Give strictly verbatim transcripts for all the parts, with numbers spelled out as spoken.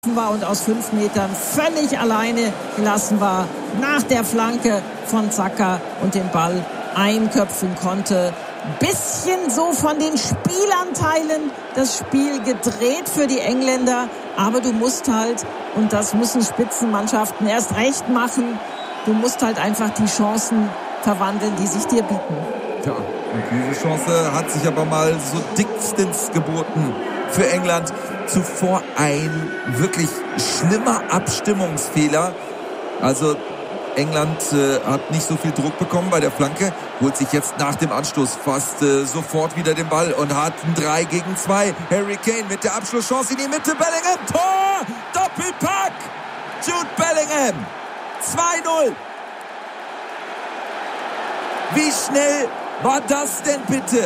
war und aus fünf Metern völlig alleine gelassen war, nach der Flanke von Xhaka und den Ball einköpfen konnte. Bisschen so von den Spielanteilen das Spiel gedreht für die Engländer, aber du musst halt, und das müssen Spitzenmannschaften erst recht machen, du musst halt einfach die Chancen verwandeln, die sich dir bieten. Ja, und diese Chance hat sich aber mal so dickstens geboten für England. Zuvor ein wirklich schlimmer Abstimmungsfehler. Also England äh, hat nicht so viel Druck bekommen bei der Flanke, holt sich jetzt nach dem Anstoß fast äh, sofort wieder den Ball und hat ein drei gegen zwei. Harry Kane mit der Abschlusschance in die Mitte. Bellingham, Tor! Doppelpack! Jude Bellingham! zwei null. Wie schnell war das denn bitte?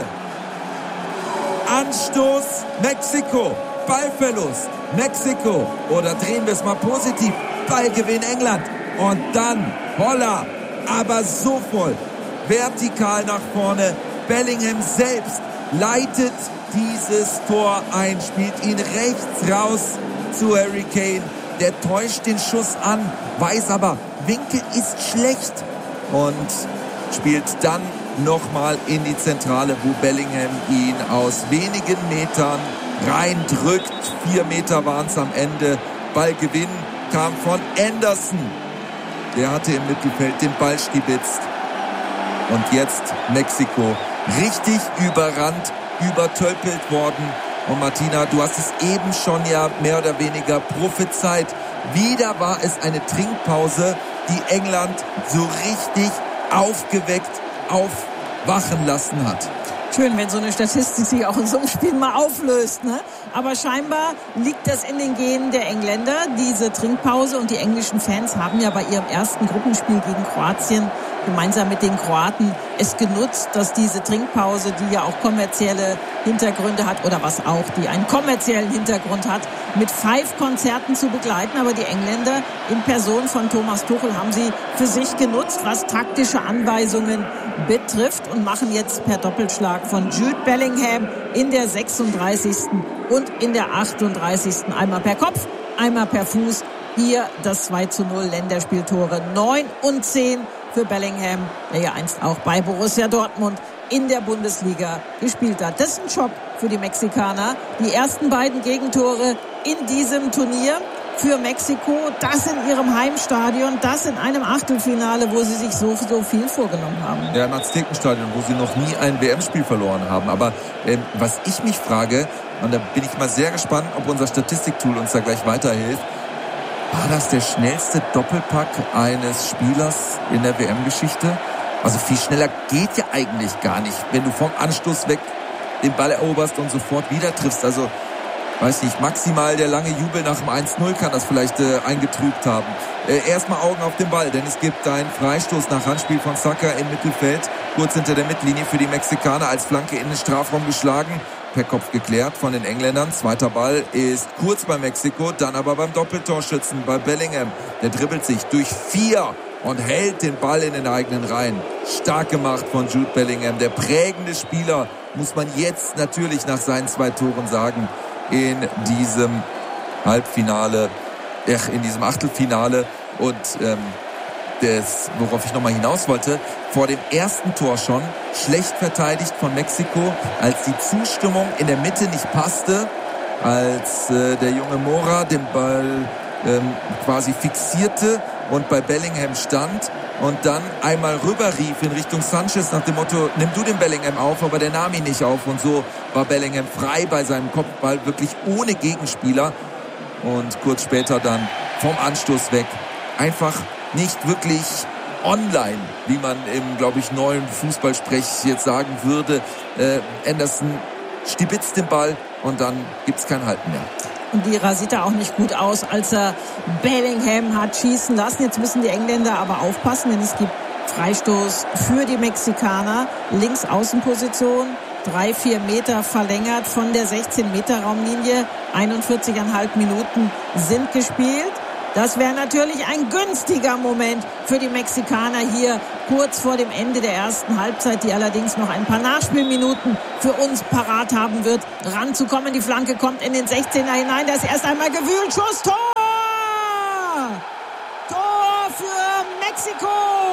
Anstoß Mexiko, Ballverlust Mexiko, oder drehen wir es mal positiv, Ballgewinn England und dann holla, aber so voll vertikal nach vorne. Bellingham selbst leitet dieses Tor ein, spielt ihn rechts raus zu Harry Kane, der täuscht den Schuss an, weiß aber, Winkel ist schlecht und spielt dann nochmal in die Zentrale, wo Bellingham ihn aus wenigen Metern reindrückt. Vier Meter waren es am Ende. Ballgewinn kam von Anderson. Der hatte im Mittelfeld den Ball stibitzt. Und jetzt Mexiko. Richtig überrannt, übertölpelt worden. Und Martina, du hast es eben schon ja mehr oder weniger prophezeit. Wieder war es eine Trinkpause, die England so richtig aufgeweckt aufwachen lassen hat. Schön, wenn so eine Statistik sich auch in so einem Spiel mal auflöst, ne? Aber scheinbar liegt das in den Genen der Engländer, diese Trinkpause. Und die englischen Fans haben ja bei ihrem ersten Gruppenspiel gegen Kroatien gemeinsam mit den Kroaten es genutzt, dass diese Trinkpause, die ja auch kommerzielle Hintergründe hat, oder was auch, die einen kommerziellen Hintergrund hat, mit Five-Konzerten zu begleiten. Aber die Engländer in Person von Thomas Tuchel haben sie für sich genutzt, was taktische Anweisungen betrifft, und machen jetzt per Doppelschlag von Jude Bellingham in der sechsunddreißigsten und in der achtunddreißigsten einmal per Kopf, einmal per Fuß. Hier das zwei zu null, Länderspieltore neun und zehn für Bellingham, der ja einst auch bei Borussia Dortmund in der Bundesliga gespielt hat. Das ist ein Schock für die Mexikaner. Die ersten beiden Gegentore in diesem Turnier für Mexiko, das in ihrem Heimstadion, das in einem Achtelfinale, wo sie sich so, so viel vorgenommen haben. Ja, im Aztekenstadion, wo sie noch nie ein W M-Spiel verloren haben. Aber ähm, was ich mich frage, und da bin ich mal sehr gespannt, ob unser Statistiktool uns da gleich weiterhilft, war das der schnellste Doppelpack eines Spielers in der W M-Geschichte? Also viel schneller geht ja eigentlich gar nicht, wenn du vom Anstoß weg den Ball eroberst und sofort wieder triffst. Also, weiß nicht, maximal der lange Jubel nach dem eins null kann das vielleicht äh, eingetrübt haben. Äh, erstmal Augen auf den Ball, denn es gibt einen Freistoß nach Handspiel von Xhaka im Mittelfeld, kurz hinter der Mittellinie für die Mexikaner, als Flanke in den Strafraum geschlagen. Per Kopf geklärt von den Engländern. Zweiter Ball ist kurz bei Mexiko, dann aber beim Doppeltorschützen bei Bellingham. Der dribbelt sich durch vier und hält den Ball in den eigenen Reihen. Stark gemacht von Jude Bellingham. Der prägende Spieler, muss man jetzt natürlich nach seinen zwei Toren sagen, in diesem Halbfinale, ach, in diesem Achtelfinale. Und ähm, das, worauf ich nochmal hinaus wollte, vor dem ersten Tor schon schlecht verteidigt von Mexiko, als die Zustimmung in der Mitte nicht passte, als äh, der junge Mora den Ball ähm, quasi fixierte und bei Bellingham stand und dann einmal rüberrief in Richtung Sanchez nach dem Motto, nimm du den Bellingham auf, aber der nahm ihn nicht auf, und so war Bellingham frei bei seinem Kopfball, wirklich ohne Gegenspieler, und kurz später dann vom Anstoß weg einfach nicht wirklich online, wie man im, glaube ich, neuen Fußballsprech jetzt sagen würde. Äh, Anderson stibitzt den Ball und dann gibt's kein Halten mehr. Und Dira sieht da auch nicht gut aus, als er Bellingham hat schießen lassen. Jetzt müssen die Engländer aber aufpassen, denn es gibt Freistoß für die Mexikaner. Links Außenposition, drei, vier Meter verlängert von der sechzehn Meter Raumlinie. einundvierzig Komma fünf Minuten sind gespielt. Das wäre natürlich ein günstiger Moment für die Mexikaner hier kurz vor dem Ende der ersten Halbzeit, die allerdings noch ein paar Nachspielminuten für uns parat haben wird, ranzukommen. Die Flanke kommt in den sechzehner hinein. Da ist erst einmal gewühlt. Schuss, Tor! Tor für Mexiko!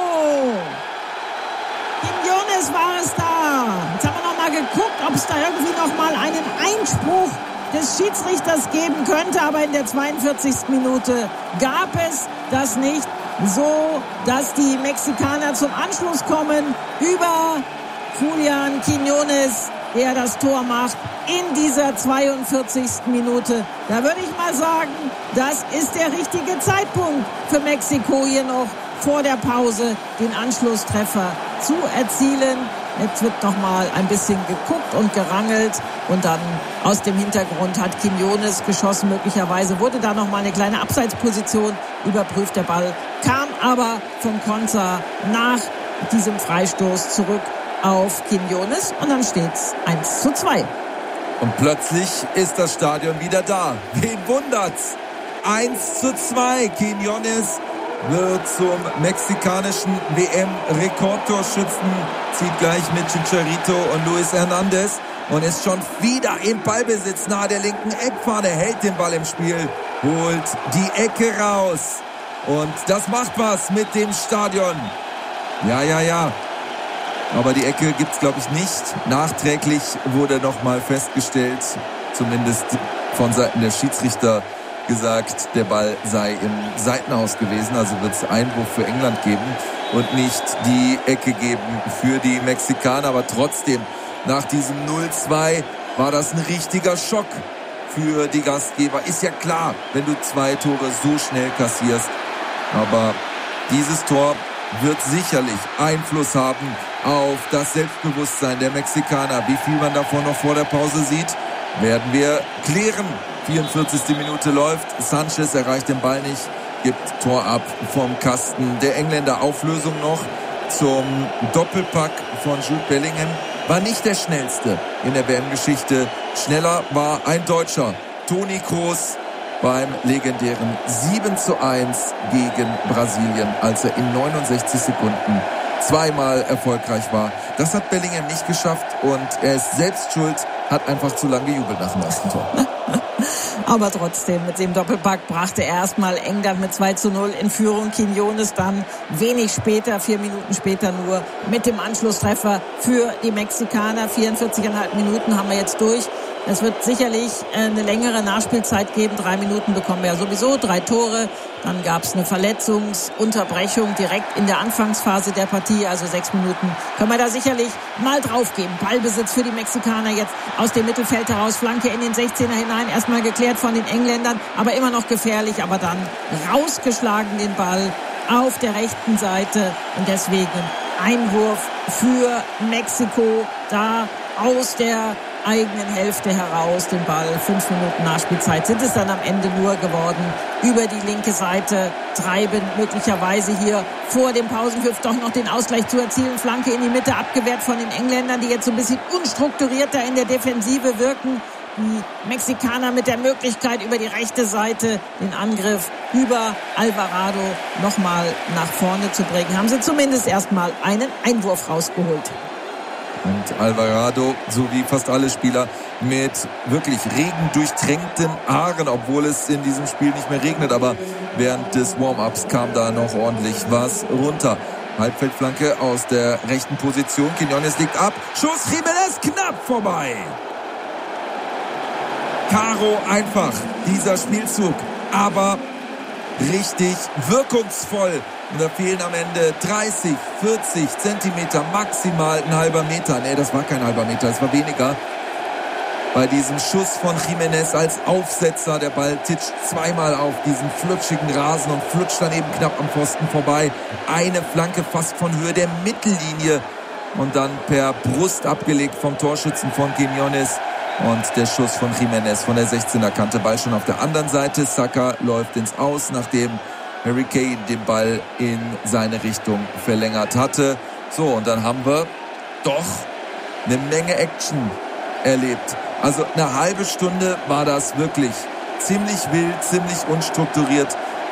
Quiñones war es da. Jetzt haben wir noch mal geguckt, ob es da irgendwie noch mal einen Einspruch des Schiedsrichters geben könnte, aber in der zweiundvierzigsten Minute gab es das nicht, so dass die Mexikaner zum Anschluss kommen über Julián Quiñones, der das Tor macht in dieser zweiundvierzigsten Minute. Da würde ich mal sagen, das ist der richtige Zeitpunkt für Mexiko hier noch vor der Pause den Anschlusstreffer zu erzielen. Jetzt wird noch mal ein bisschen geguckt und gerangelt und dann aus dem Hintergrund hat Quiñones geschossen. Möglicherweise wurde da noch mal eine kleine Abseitsposition überprüft. Der Ball kam aber vom Konter nach diesem Freistoß zurück auf Quiñones und dann steht's eins zu zwei. Und plötzlich ist das Stadion wieder da. Wen wundert's? eins zu zwei. Quiñones wird zum mexikanischen W M-Rekordtorschützen, zieht gleich mit Chicharito und Luis Hernandez und ist schon wieder im Ballbesitz nahe der linken Eckfahne, hält den Ball im Spiel, holt die Ecke raus und das macht was mit dem Stadion. Ja, ja, ja. Aber die Ecke gibt's, glaube ich, nicht. Nachträglich wurde nochmal festgestellt, zumindest von Seiten der Schiedsrichter gesagt, der Ball sei im Seitenhaus gewesen, also wird es Einwurf für England geben und nicht die Ecke geben für die Mexikaner. Aber trotzdem, nach diesem null zwei war das ein richtiger Schock für die Gastgeber. Ist ja klar, wenn du zwei Tore so schnell kassierst. Aber dieses Tor wird sicherlich Einfluss haben auf das Selbstbewusstsein der Mexikaner. Wie viel man davon noch vor der Pause sieht, werden wir klären. vierundvierzigste Minute läuft. Sanchez erreicht den Ball nicht, gibt Tor ab vom Kasten. Der Engländer Auflösung noch zum Doppelpack von Jude Bellingham. War nicht der schnellste in der W M-Geschichte. Schneller war ein Deutscher, Toni Kroos, beim legendären sieben zu eins gegen Brasilien, als er in neunundsechzig Sekunden zweimal erfolgreich war. Das hat Bellingham nicht geschafft und er ist selbst schuld, hat einfach zu lange gejubelt nach dem ersten Tor. Aber trotzdem, mit dem Doppelpack brachte er erstmal England mit zwei zu null in Führung. Quiñones dann wenig später, vier Minuten später nur, mit dem Anschlusstreffer für die Mexikaner. vierundvierzig Komma fünf Minuten haben wir jetzt durch. Es wird sicherlich eine längere Nachspielzeit geben. Drei Minuten bekommen wir ja sowieso, drei Tore. Dann gab es eine Verletzungsunterbrechung direkt in der Anfangsphase der Partie. Also sechs Minuten können wir da sicherlich mal drauf geben. Ballbesitz für die Mexikaner jetzt aus dem Mittelfeld heraus. Flanke in den sechzehner hinein. Erstmal geklärt von den Engländern, aber immer noch gefährlich. Aber dann rausgeschlagen den Ball auf der rechten Seite. Und deswegen Einwurf für Mexiko da aus der eigenen Hälfte heraus den Ball. Fünf Minuten Nachspielzeit sind es dann am Ende nur geworden. Über die linke Seite treiben, möglicherweise hier vor dem Pausenpfiff doch noch den Ausgleich zu erzielen. Flanke in die Mitte, abgewehrt von den Engländern, die jetzt so ein bisschen unstrukturierter in der Defensive wirken. Die Mexikaner mit der Möglichkeit, über die rechte Seite den Angriff über Alvarado nochmal nach vorne zu bringen. Haben sie zumindest erstmal einen Einwurf rausgeholt. Und Alvarado, so wie fast alle Spieler, mit wirklich regendurchtränkten Haaren, obwohl es in diesem Spiel nicht mehr regnet. Aber während des Warm-Ups kam da noch ordentlich was runter. Halbfeldflanke aus der rechten Position. Quiñones liegt ab. Schuss, Jiménez knapp vorbei. Karo einfach, dieser Spielzug. Aber richtig wirkungsvoll. Und da fehlen am Ende dreißig, vierzig Zentimeter, maximal ein halber Meter. Nee, das war kein halber Meter, es war weniger. Bei diesem Schuss von Jiménez als Aufsetzer. Der Ball titscht zweimal auf diesen flutschigen Rasen und flutscht dann eben knapp am Pfosten vorbei. Eine Flanke fast von Höhe der Mittellinie. Und dann per Brust abgelegt vom Torschützen von Quiñones. Und der Schuss von Jiménez von der sechzehner Kante. Ball schon auf der anderen Seite. Saka läuft ins Aus, nachdem Harry Kane den Ball in seine Richtung verlängert hatte. So, und dann haben wir doch eine Menge Action erlebt. Also eine halbe Stunde war das wirklich ziemlich wild, ziemlich unstrukturiert.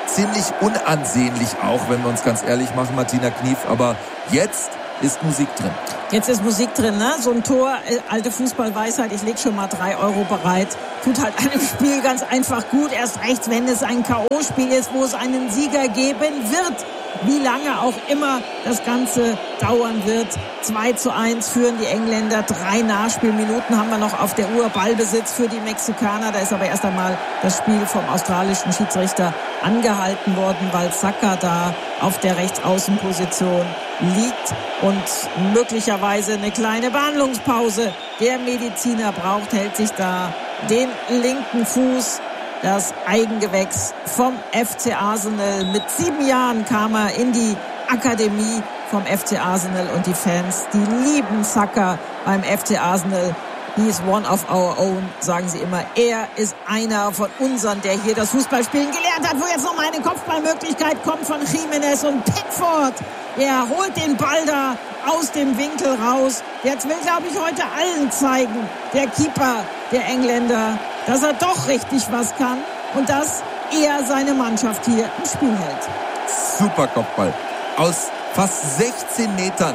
ziemlich unansehnlich auch, wenn wir uns ganz ehrlich machen, Martina Knief. Aber jetzt ist Musik drin. Jetzt ist Musik drin, ne? So ein Tor, alte Fußballweisheit, ich leg schon mal drei Euro bereit. Tut halt einem Spiel ganz einfach gut. Erst recht, wenn es ein K O-Spiel ist, wo es einen Sieger geben wird. Wie lange auch immer das Ganze dauern wird. zwei zu eins führen die Engländer. Drei Nachspielminuten haben wir noch auf der Uhr. Ballbesitz für die Mexikaner. Da ist aber erst einmal das Spiel vom australischen Schiedsrichter angehalten worden, weil Saka da auf der Rechtsaußenposition liegt und möglicherweise eine kleine Behandlungspause der Mediziner braucht, hält sich da den linken Fuß. Das Eigengewächs vom F C Arsenal. Mit sieben Jahren kam er in die Akademie vom F C Arsenal und die Fans, die lieben Saka beim F C Arsenal. He is one of our own, sagen sie immer. Er ist einer von unseren, der hier das Fußballspielen gelernt hat, wo jetzt noch mal eine Kopfballmöglichkeit kommt von Jimenez und Pickford. Er holt den Ball da aus dem Winkel raus. Jetzt will, glaube ich, heute allen zeigen, der Keeper der Engländer, dass er doch richtig was kann und dass er seine Mannschaft hier im Spiel hält. Super Kopfball. Aus fast sechzehn Metern.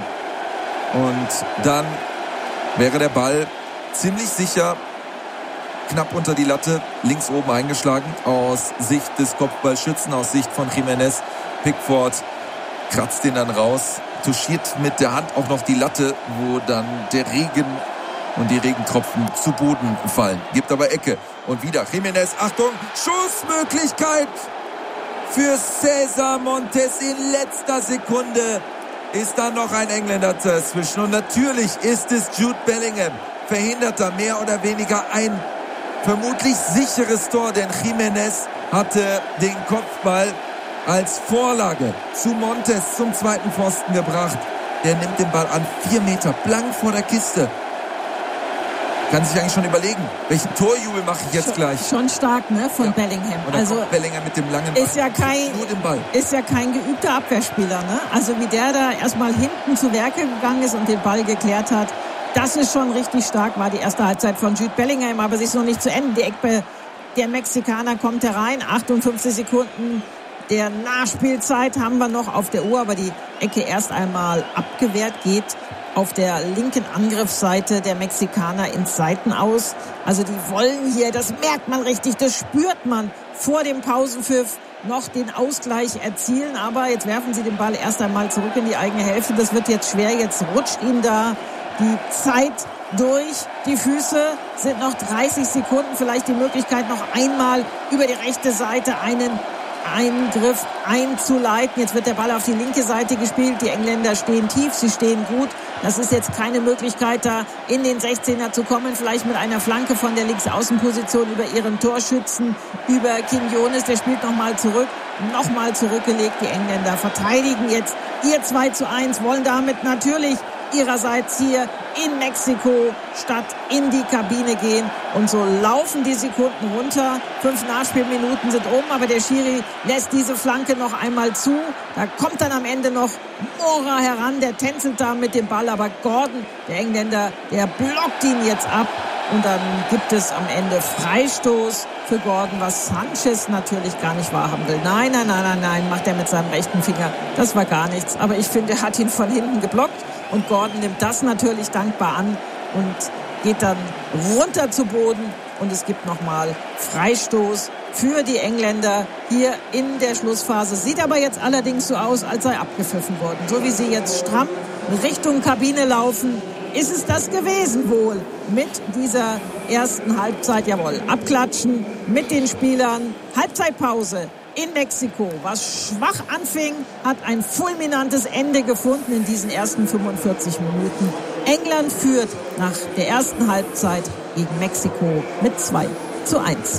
Und dann wäre der Ball ziemlich sicher knapp unter die Latte, links oben eingeschlagen. Aus Sicht des Kopfballschützen, aus Sicht von Jimenez. Pickford kratzt den dann raus, touchiert mit der Hand auch noch die Latte, wo dann der Regen und die Regentropfen zu Boden fallen. Gibt aber Ecke. Und wieder Jimenez. Achtung, Schussmöglichkeit für César Montes. In letzter Sekunde ist da noch ein Engländer dazwischen. Und natürlich ist es Jude Bellingham. Verhindert da mehr oder weniger ein vermutlich sicheres Tor. Denn Jimenez hatte den Kopfball als Vorlage zu Montes zum zweiten Pfosten gebracht. Der nimmt den Ball an vier Meter blank vor der Kiste. Kann sich eigentlich schon überlegen, welchen Torjubel mache ich jetzt schon, gleich. Schon stark, ne, von ja. Bellingham. Und dann also kommt Bellingham mit dem langen Ball. Ist ja kein, nur den Ball. Ist ja kein geübter Abwehrspieler, ne? Also wie der da erstmal hinten zu Werke gegangen ist und den Ball geklärt hat, das ist schon richtig stark, war die erste Halbzeit von Jude Bellingham, aber sie ist noch nicht zu Ende. Die Eckball der Mexikaner kommt herein, achtundfünfzig Sekunden der Nachspielzeit haben wir noch auf der Uhr, aber die Ecke erst einmal abgewehrt, geht auf der linken Angriffsseite der Mexikaner ins Seitenaus. Also die wollen hier, das merkt man richtig, das spürt man vor dem Pausenpfiff noch den Ausgleich erzielen. Aber jetzt werfen sie den Ball erst einmal zurück in die eigene Hälfte. Das wird jetzt schwer. Jetzt rutscht ihnen da die Zeit durch die Füße. Sind noch dreißig Sekunden. Vielleicht die Möglichkeit, noch einmal über die rechte Seite einen Eingriff einzuleiten. Jetzt wird der Ball auf die linke Seite gespielt. Die Engländer stehen tief, sie stehen gut. Das ist jetzt keine Möglichkeit, da in den sechzehner zu kommen. Vielleicht mit einer Flanke von der Linksaußenposition über ihren Torschützen, über Quiñones. Der spielt nochmal zurück, nochmal zurückgelegt. Die Engländer verteidigen jetzt ihr zwei zu eins, wollen damit natürlich ihrerseits hier in Mexiko statt in die Kabine gehen. Und so laufen die Sekunden runter. Fünf Nachspielminuten sind um, aber der Schiri lässt diese Flanke noch einmal zu. Da kommt dann am Ende noch Mora heran, der tänzelt da mit dem Ball, aber Gordon, der Engländer, der blockt ihn jetzt ab. Und dann gibt es am Ende Freistoß für Gordon, was Sanchez natürlich gar nicht wahrhaben will. Nein, nein, nein, nein, nein, macht er mit seinem rechten Finger. Das war gar nichts. Aber ich finde, er hat ihn von hinten geblockt. Und Gordon nimmt das natürlich dankbar an und geht dann runter zu Boden. Und es gibt nochmal Freistoß für die Engländer hier in der Schlussphase. Sieht aber jetzt allerdings so aus, als sei abgepfiffen worden. So wie sie jetzt stramm Richtung Kabine laufen, ist es das gewesen wohl mit dieser ersten Halbzeit. Jawohl, abklatschen mit den Spielern. Halbzeitpause in Mexiko. Was schwach anfing, hat ein fulminantes Ende gefunden in diesen ersten fünfundvierzig Minuten. England führt nach der ersten Halbzeit gegen Mexiko mit zwei zu eins.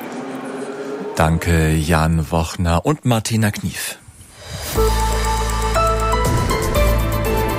Danke Jan Wochner und Martina Knief.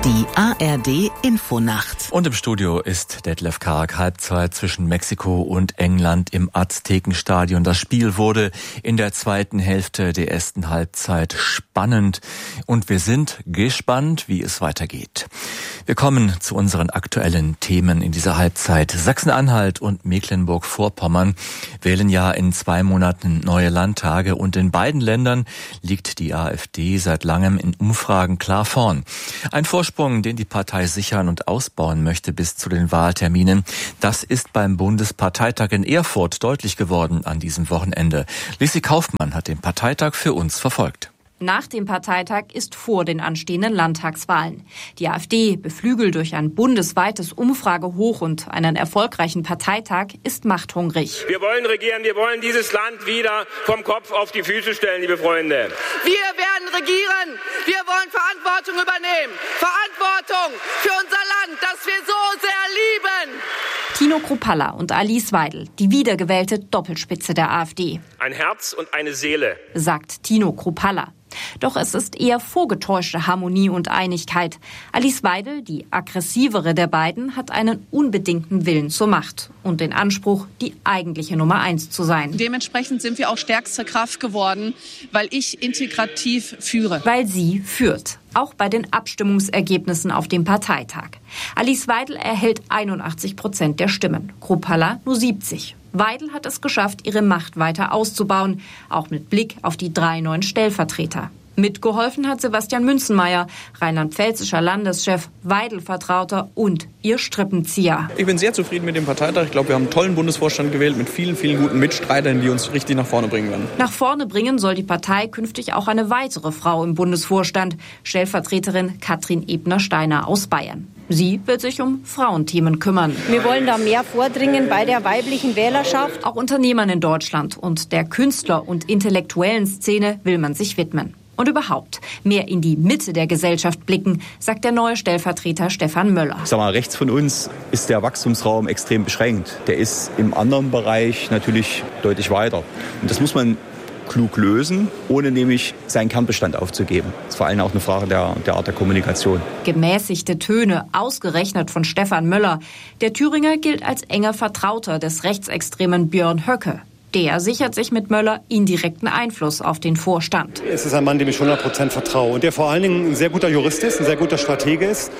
Die A R D-Infonacht. Und im Studio ist Detlef Karg. Halbzeit zwischen Mexiko und England im Aztekenstadion. Das Spiel wurde in der zweiten Hälfte der ersten Halbzeit spannend. Und wir sind gespannt, wie es weitergeht. Wir kommen zu unseren aktuellen Themen in dieser Halbzeit. Sachsen-Anhalt und Mecklenburg-Vorpommern wählen ja in zwei Monaten neue Landtage. Und in beiden Ländern liegt die AfD seit langem in Umfragen klar vorn. Ein Vorsprung, den die Partei sichern und ausbauen möchte bis zu den Wahlterminen. Das ist beim Bundesparteitag in Erfurt deutlich geworden an diesem Wochenende. Lissi Kaufmann hat den Parteitag für uns verfolgt. Nach dem Parteitag ist vor den anstehenden Landtagswahlen. Die AfD, beflügelt durch ein bundesweites Umfragehoch und einen erfolgreichen Parteitag, ist machthungrig. Wir wollen regieren, wir wollen dieses Land wieder vom Kopf auf die Füße stellen, liebe Freunde. Wir werden regieren, wir wollen Verantwortung übernehmen. Verantwortung für unser Land, das wir so sehr lieben. Tino Kruppalla und Alice Weidel, die wiedergewählte Doppelspitze der AfD. Ein Herz und eine Seele, sagt Tino Kruppalla. Doch es ist eher vorgetäuschte Harmonie und Einigkeit. Alice Weidel, die aggressivere der beiden, hat einen unbedingten Willen zur Macht und den Anspruch, die eigentliche Nummer eins zu sein. Dementsprechend sind wir auch stärkste Kraft geworden, weil ich integrativ führe. Weil sie führt. Auch bei den Abstimmungsergebnissen auf dem Parteitag. Alice Weidel erhält einundachtzig Prozent der Stimmen, Kruppalla nur siebzig. Weidel hat es geschafft, ihre Macht weiter auszubauen, auch mit Blick auf die drei neuen Stellvertreter. Mitgeholfen hat Sebastian Münzenmaier, rheinland-pfälzischer Landeschef, Weidel-Vertrauter und ihr Strippenzieher. Ich bin sehr zufrieden mit dem Parteitag. Ich glaube, wir haben einen tollen Bundesvorstand gewählt mit vielen, vielen guten Mitstreitern, die uns richtig nach vorne bringen werden. Nach vorne bringen soll die Partei künftig auch eine weitere Frau im Bundesvorstand, Stellvertreterin Katrin Ebner-Steiner aus Bayern. Sie wird sich um Frauenthemen kümmern. Wir wollen da mehr vordringen bei der weiblichen Wählerschaft. Auch Unternehmern in Deutschland und der Künstler- und intellektuellen Szene will man sich widmen. Und überhaupt mehr in die Mitte der Gesellschaft blicken, sagt der neue Stellvertreter Stefan Möller. Ich sag mal, rechts von uns ist der Wachstumsraum extrem beschränkt. Der ist im anderen Bereich natürlich deutlich weiter. Und das muss man klug lösen, ohne nämlich seinen Kernbestand aufzugeben. Das ist vor allem auch eine Frage der, der Art der Kommunikation. Gemäßigte Töne, ausgerechnet von Stefan Möller. Der Thüringer gilt als enger Vertrauter des rechtsextremen Björn Höcke. Der sichert sich mit Möller indirekten Einfluss auf den Vorstand. Es ist ein Mann, dem ich hundert Prozent vertraue und der vor allen Dingen ein sehr guter Jurist ist, ein sehr guter Stratege ist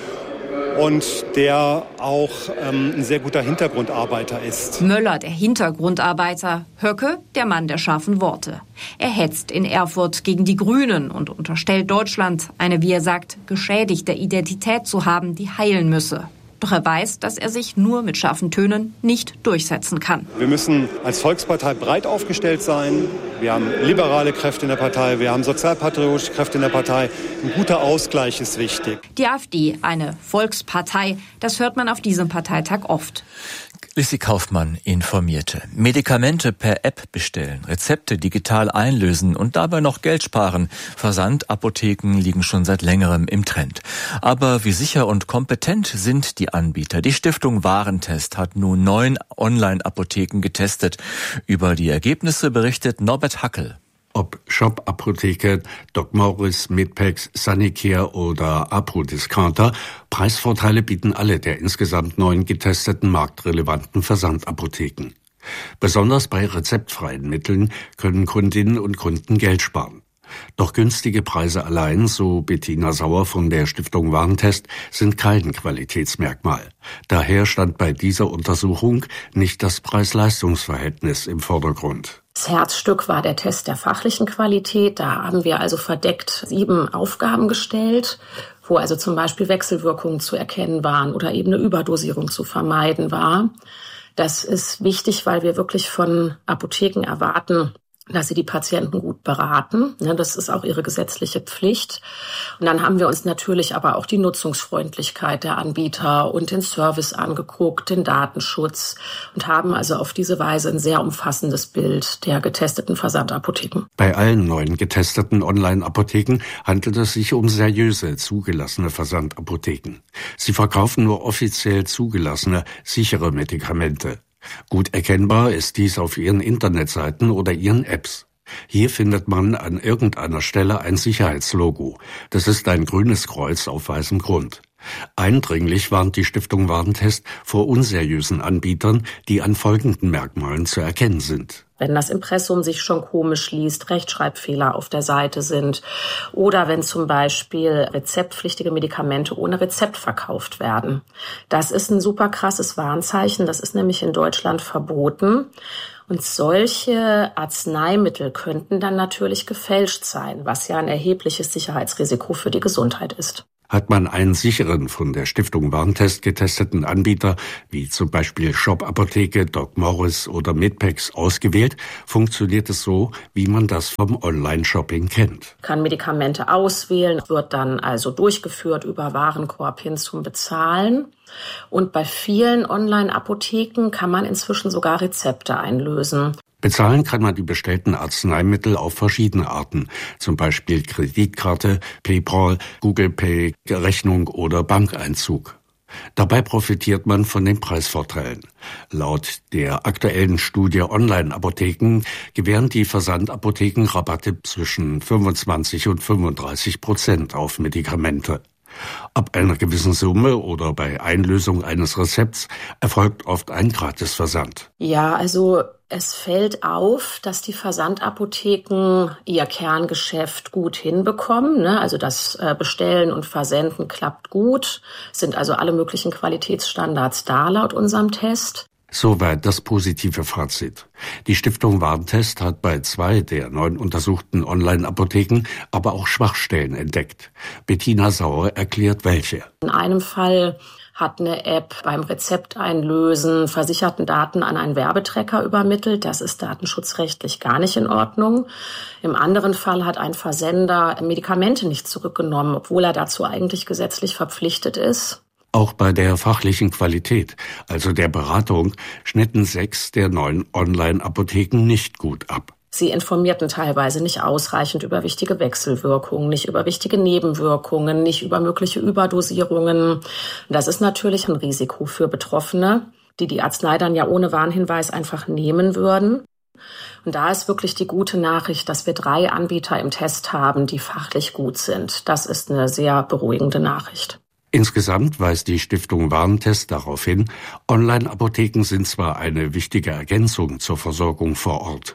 und der auch ähm, ein sehr guter Hintergrundarbeiter ist. Möller, der Hintergrundarbeiter, Höcke, der Mann der scharfen Worte. Er hetzt in Erfurt gegen die Grünen und unterstellt Deutschland, eine, wie er sagt, geschädigte Identität zu haben, die heilen müsse. Doch er weiß, dass er sich nur mit scharfen Tönen nicht durchsetzen kann. Wir müssen als Volkspartei breit aufgestellt sein. Wir haben liberale Kräfte in der Partei, wir haben sozialpatriotische Kräfte in der Partei. Ein guter Ausgleich ist wichtig. Die AfD, eine Volkspartei, das hört man auf diesem Parteitag oft. Lissi Kaufmann informierte. Medikamente per App bestellen, Rezepte digital einlösen und dabei noch Geld sparen. Versandapotheken liegen schon seit längerem im Trend. Aber wie sicher und kompetent sind die Anbieter? Die Stiftung Warentest hat nun neun Online-Apotheken getestet. Über die Ergebnisse berichtet Norbert Hackel. Ob Shop-Apotheke, Doc Morris, Medpex, Sanicare oder Apro-Discounter, Preisvorteile bieten alle der insgesamt neun getesteten marktrelevanten Versandapotheken. Besonders bei rezeptfreien Mitteln können Kundinnen und Kunden Geld sparen. Doch günstige Preise allein, so Bettina Sauer von der Stiftung Warentest, sind kein Qualitätsmerkmal. Daher stand bei dieser Untersuchung nicht das Preis-Leistungs-Verhältnis im Vordergrund. Das Herzstück war der Test der fachlichen Qualität. Da haben wir also verdeckt sieben Aufgaben gestellt, wo also zum Beispiel Wechselwirkungen zu erkennen waren oder eben eine Überdosierung zu vermeiden war. Das ist wichtig, weil wir wirklich von Apotheken erwarten, dass sie die Patienten gut beraten. Das ist auch ihre gesetzliche Pflicht. Und dann haben wir uns natürlich aber auch die Nutzungsfreundlichkeit der Anbieter und den Service angeguckt, den Datenschutz und haben also auf diese Weise ein sehr umfassendes Bild der getesteten Versandapotheken. Bei allen neuen getesteten Online-Apotheken handelt es sich um seriöse, zugelassene Versandapotheken. Sie verkaufen nur offiziell zugelassene, sichere Medikamente. Gut erkennbar ist dies auf ihren Internetseiten oder ihren Apps. Hier findet man an irgendeiner Stelle ein Sicherheitslogo. Das ist ein grünes Kreuz auf weißem Grund. Eindringlich warnt die Stiftung Warentest vor unseriösen Anbietern, die an folgenden Merkmalen zu erkennen sind. Wenn das Impressum sich schon komisch liest, Rechtschreibfehler auf der Seite sind oder wenn zum Beispiel rezeptpflichtige Medikamente ohne Rezept verkauft werden. Das ist ein super krasses Warnzeichen, das ist nämlich in Deutschland verboten. Und solche Arzneimittel könnten dann natürlich gefälscht sein, was ja ein erhebliches Sicherheitsrisiko für die Gesundheit ist. Hat man einen sicheren, von der Stiftung Warentest getesteten Anbieter, wie zum Beispiel Shop Apotheke, Doc Morris oder Medpex ausgewählt, funktioniert es so, wie man das vom Online-Shopping kennt. Kann Medikamente auswählen, wird dann also durchgeführt über Warenkorb hin zum Bezahlen. Und bei vielen Online-Apotheken kann man inzwischen sogar Rezepte einlösen. Bezahlen kann man die bestellten Arzneimittel auf verschiedene Arten, zum Beispiel Kreditkarte, PayPal, Google Pay, Rechnung oder Bankeinzug. Dabei profitiert man von den Preisvorteilen. Laut der aktuellen Studie Online-Apotheken gewähren die Versandapotheken Rabatte zwischen fünfundzwanzig und fünfunddreißig Prozent auf Medikamente. Ab einer gewissen Summe oder bei Einlösung eines Rezepts erfolgt oft ein Gratisversand. Ja, also es fällt auf, dass die Versandapotheken ihr Kerngeschäft gut hinbekommen. Ne? Also das Bestellen und Versenden klappt gut, sind also alle möglichen Qualitätsstandards da laut unserem Test. Soweit das positive Fazit. Die Stiftung Warentest hat bei zwei der neun untersuchten Online-Apotheken aber auch Schwachstellen entdeckt. Bettina Sauer erklärt welche. In einem Fall hat eine App beim Rezepteinlösen versicherten Daten an einen Werbetrecker übermittelt. Das ist datenschutzrechtlich gar nicht in Ordnung. Im anderen Fall hat ein Versender Medikamente nicht zurückgenommen, obwohl er dazu eigentlich gesetzlich verpflichtet ist. Auch bei der fachlichen Qualität, also der Beratung, schnitten sechs der neun Online-Apotheken nicht gut ab. Sie informierten teilweise nicht ausreichend über wichtige Wechselwirkungen, nicht über wichtige Nebenwirkungen, nicht über mögliche Überdosierungen. Das ist natürlich ein Risiko für Betroffene, die die Arznei dann ja ohne Warnhinweis einfach nehmen würden. Und da ist wirklich die gute Nachricht, dass wir drei Anbieter im Test haben, die fachlich gut sind. Das ist eine sehr beruhigende Nachricht. Insgesamt weist die Stiftung Warentest darauf hin, Online-Apotheken sind zwar eine wichtige Ergänzung zur Versorgung vor Ort,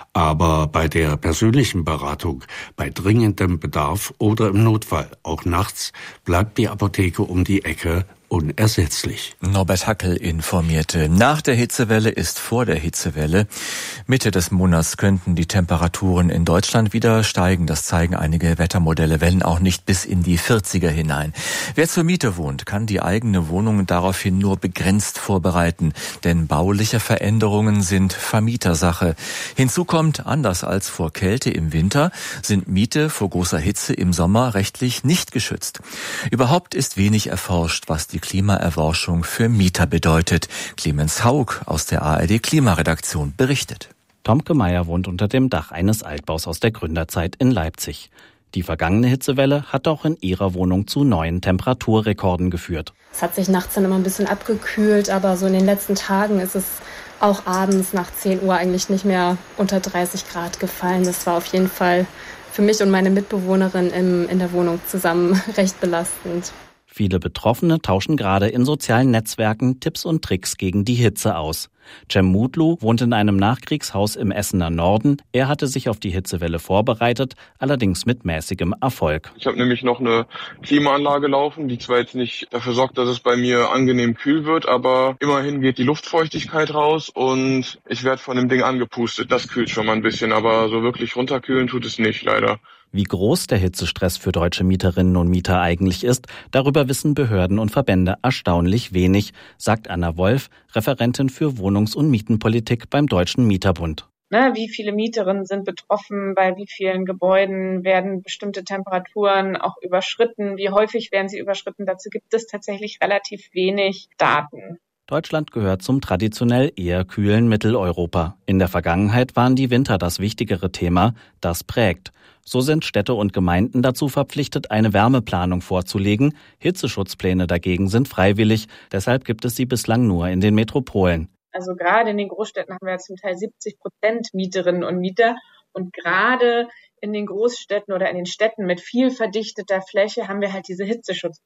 aber bei der persönlichen Beratung, bei dringendem Bedarf oder im Notfall, auch nachts, bleibt die Apotheke um die Ecke unersetzlich. Norbert Hackel informierte. Nach der Hitzewelle ist vor der Hitzewelle. Mitte des Monats könnten die Temperaturen in Deutschland wieder steigen. Das zeigen einige Wettermodelle, wenn auch nicht bis in die vierziger hinein. Wer zur Miete wohnt, kann die eigene Wohnung daraufhin nur begrenzt vorbereiten, denn bauliche Veränderungen sind Vermietersache. Hinzu kommt, anders als vor Kälte im Winter, sind Miete vor großer Hitze im Sommer rechtlich nicht geschützt. Überhaupt ist wenig erforscht, was die Klimaerforschung für Mieter bedeutet. Clemens Haug aus der A R D Klimaredaktion berichtet. Tomke Meyer wohnt unter dem Dach eines Altbaus aus der Gründerzeit in Leipzig. Die vergangene Hitzewelle hat auch in ihrer Wohnung zu neuen Temperaturrekorden geführt. Es hat sich nachts dann immer ein bisschen abgekühlt, aber so in den letzten Tagen ist es auch abends nach zehn Uhr eigentlich nicht mehr unter dreißig Grad gefallen. Das war auf jeden Fall für mich und meine Mitbewohnerin im, in der Wohnung zusammen recht belastend. Viele Betroffene tauschen gerade in sozialen Netzwerken Tipps und Tricks gegen die Hitze aus. Cem Mutlu wohnt in einem Nachkriegshaus im Essener Norden. Er hatte sich auf die Hitzewelle vorbereitet, allerdings mit mäßigem Erfolg. Ich habe nämlich noch eine Klimaanlage laufen, die zwar jetzt nicht dafür sorgt, dass es bei mir angenehm kühl wird, aber immerhin geht die Luftfeuchtigkeit raus und ich werde von dem Ding angepustet. Das kühlt schon mal ein bisschen, aber so wirklich runterkühlen tut es nicht, leider. Wie groß der Hitzestress für deutsche Mieterinnen und Mieter eigentlich ist, darüber wissen Behörden und Verbände erstaunlich wenig, sagt Anna Wolf, Referentin für Wohnungs- und Mietenpolitik beim Deutschen Mieterbund. Ne, wie viele Mieterinnen sind betroffen, bei wie vielen Gebäuden werden bestimmte Temperaturen auch überschritten, wie häufig werden sie überschritten, dazu gibt es tatsächlich relativ wenig Daten. Deutschland gehört zum traditionell eher kühlen Mitteleuropa. In der Vergangenheit waren die Winter das wichtigere Thema, das prägt. So sind Städte und Gemeinden dazu verpflichtet, eine Wärmeplanung vorzulegen. Hitzeschutzpläne dagegen sind freiwillig. Deshalb gibt es sie bislang nur in den Metropolen. Also gerade in den Großstädten haben wir zum Teil siebzig Prozent Mieterinnen und Mieter. Und gerade in den Großstädten oder in den Städten mit viel verdichteter Fläche haben wir halt diese Hitzeschutzprobleme.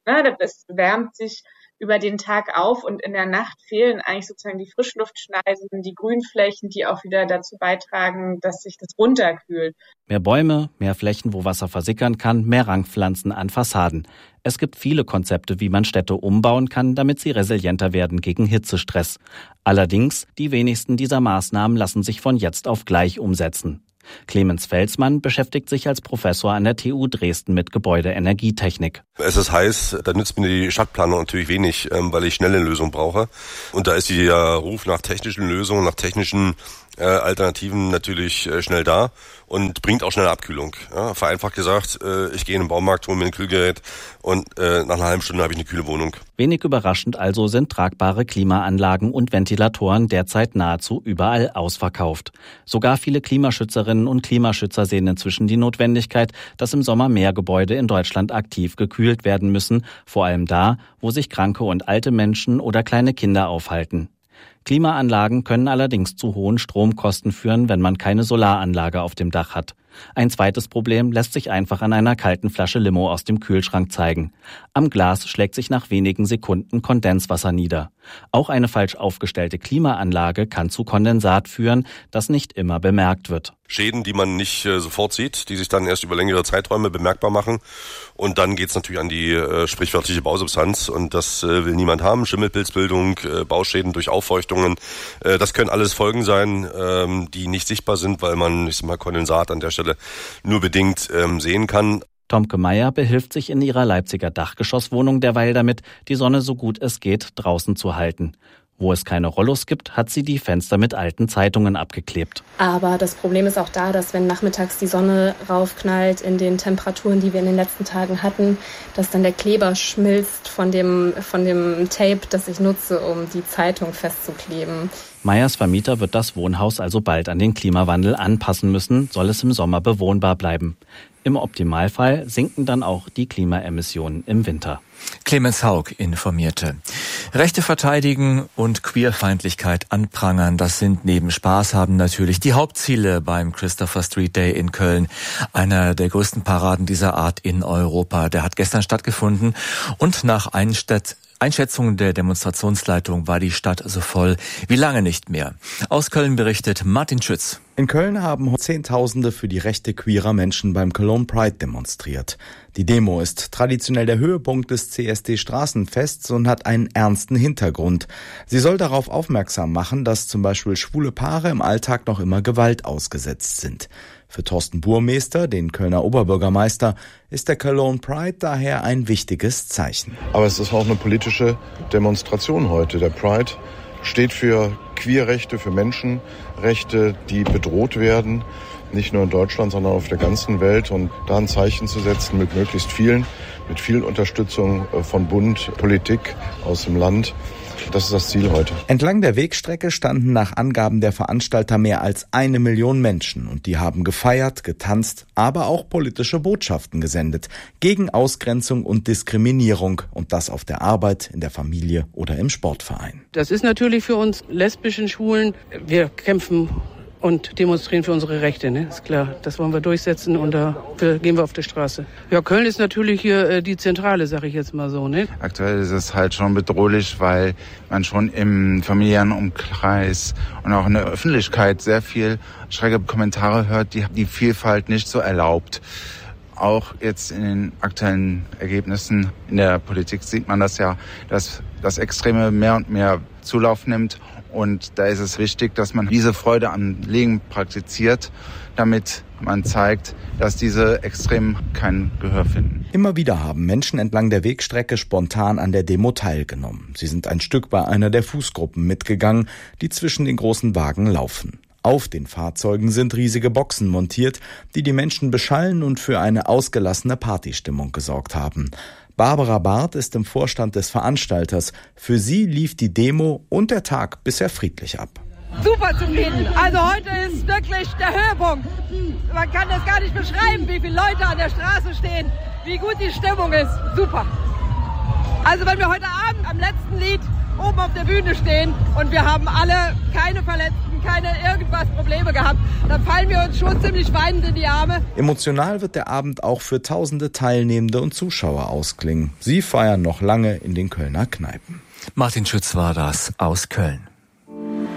Das wärmt sich über den Tag auf und in der Nacht fehlen eigentlich sozusagen die Frischluftschneisen, die Grünflächen, die auch wieder dazu beitragen, dass sich das runterkühlt. Mehr Bäume, mehr Flächen, wo Wasser versickern kann, mehr Rangpflanzen an Fassaden. Es gibt viele Konzepte, wie man Städte umbauen kann, damit sie resilienter werden gegen Hitzestress. Allerdings, die wenigsten dieser Maßnahmen lassen sich von jetzt auf gleich umsetzen. Clemens Felsmann beschäftigt sich als Professor an der T U Dresden mit Gebäudeenergietechnik. Es ist heiß, da nützt mir die Stadtplanung natürlich wenig, weil ich schnelle Lösungen brauche. Und da ist der Ruf nach technischen Lösungen, nach technischen äh, Alternativen natürlich äh, schnell da und bringt auch schnell Abkühlung. Ja, vereinfacht gesagt, äh, ich gehe in den Baumarkt, hole mir ein Kühlgerät und äh, nach einer halben Stunde habe ich eine kühle Wohnung. Wenig überraschend also sind tragbare Klimaanlagen und Ventilatoren derzeit nahezu überall ausverkauft. Sogar viele Klimaschützerinnen und Klimaschützer sehen inzwischen die Notwendigkeit, dass im Sommer mehr Gebäude in Deutschland aktiv gekühlt werden müssen, vor allem da, wo sich kranke und alte Menschen oder kleine Kinder aufhalten. Klimaanlagen können allerdings zu hohen Stromkosten führen, wenn man keine Solaranlage auf dem Dach hat. Ein zweites Problem lässt sich einfach an einer kalten Flasche Limo aus dem Kühlschrank zeigen. Am Glas schlägt sich nach wenigen Sekunden Kondenswasser nieder. Auch eine falsch aufgestellte Klimaanlage kann zu Kondensat führen, das nicht immer bemerkt wird. Schäden, die man nicht äh, sofort sieht, die sich dann erst über längere Zeiträume bemerkbar machen. Und dann geht's natürlich an die äh, sprichwörtliche Bausubstanz. Und das äh, will niemand haben. Schimmelpilzbildung, äh, Bauschäden durch Auffeuchtungen. Äh, das können alles Folgen sein, ähm, die nicht sichtbar sind, weil man, ich sag mal, Kondensat an der Stelle nur bedingt ähm, sehen kann. Tomke Meyer behilft sich in ihrer Leipziger Dachgeschosswohnung derweil damit, die Sonne so gut es geht draußen zu halten. Wo es keine Rollos gibt, hat sie die Fenster mit alten Zeitungen abgeklebt. Aber das Problem ist auch da, dass wenn nachmittags die Sonne raufknallt in den Temperaturen, die wir in den letzten Tagen hatten, dass dann der Kleber schmilzt von dem, von dem Tape, das ich nutze, um die Zeitung festzukleben. Meyers Vermieter wird das Wohnhaus also bald an den Klimawandel anpassen müssen, soll es im Sommer bewohnbar bleiben. Im Optimalfall sinken dann auch die Klimaemissionen im Winter. Clemens Haug informierte. Rechte verteidigen und Queerfeindlichkeit anprangern, das sind neben Spaß haben natürlich die Hauptziele beim Christopher Street Day in Köln. Einer der größten Paraden dieser Art in Europa. Der hat gestern stattgefunden und nach Einstadt Einschätzung der Demonstrationsleitung war die Stadt so voll wie lange nicht mehr. Aus Köln berichtet Martin Schütz. In Köln haben Zehntausende für die Rechte queerer Menschen beim Cologne Pride demonstriert. Die Demo ist traditionell der Höhepunkt des C S D-Straßenfests und hat einen ernsten Hintergrund. Sie soll darauf aufmerksam machen, dass zum Beispiel schwule Paare im Alltag noch immer Gewalt ausgesetzt sind. Für Thorsten Burmester, den Kölner Oberbürgermeister, ist der Cologne Pride daher ein wichtiges Zeichen. Aber es ist auch eine politische Demonstration heute. Der Pride steht für Queerrechte, für Menschenrechte, die bedroht werden, nicht nur in Deutschland, sondern auf der ganzen Welt. Und da ein Zeichen zu setzen mit möglichst vielen, mit viel Unterstützung von Bund, Politik aus dem Land. Das ist das Ziel heute. Entlang der Wegstrecke standen nach Angaben der Veranstalter mehr als eine Million Menschen und die haben gefeiert, getanzt, aber auch politische Botschaften gesendet gegen Ausgrenzung und Diskriminierung und das auf der Arbeit, in der Familie oder im Sportverein. Das ist natürlich für uns lesbischen Schwulen. Wir kämpfen und demonstrieren für unsere Rechte, ne? Ist klar. Das wollen wir durchsetzen und dafür gehen wir auf die Straße. Ja, Köln ist natürlich hier äh, die Zentrale, sage ich jetzt mal so, ne? Aktuell ist es halt schon bedrohlich, weil man schon im familiären Umkreis und auch in der Öffentlichkeit sehr viel schräge Kommentare hört, die die Vielfalt nicht so erlaubt. Auch jetzt in den aktuellen Ergebnissen in der Politik sieht man das ja, dass das Extreme mehr und mehr Zulauf nimmt. Und da ist es wichtig, dass man diese Freude am Leben praktiziert, damit man zeigt, dass diese Extremen kein Gehör finden. Immer wieder haben Menschen entlang der Wegstrecke spontan an der Demo teilgenommen. Sie sind ein Stück bei einer der Fußgruppen mitgegangen, die zwischen den großen Wagen laufen. Auf den Fahrzeugen sind riesige Boxen montiert, die die Menschen beschallen und für eine ausgelassene Partystimmung gesorgt haben. Barbara Barth ist im Vorstand des Veranstalters. Für sie lief die Demo und der Tag bisher friedlich ab. Super zufrieden. Also heute ist wirklich der Höhepunkt. Man kann das gar nicht beschreiben, wie viele Leute an der Straße stehen, wie gut die Stimmung ist. Super. Also wenn wir heute Abend am letzten Lied oben auf der Bühne stehen und wir haben alle keine Verletzten, keine irgendwas Probleme. Leben gehabt. Da fallen wir uns schon ziemlich weinend in die Arme. Emotional wird der Abend auch für tausende Teilnehmende und Zuschauer ausklingen. Sie feiern noch lange in den Kölner Kneipen. Martin Schütz war das aus Köln.